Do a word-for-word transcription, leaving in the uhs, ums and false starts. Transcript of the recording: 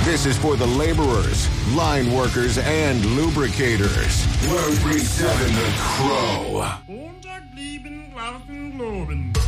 This is for the laborers, line workers, and lubricators. one oh three point seven The Crow. Montag, lieben, Glauben, Globen.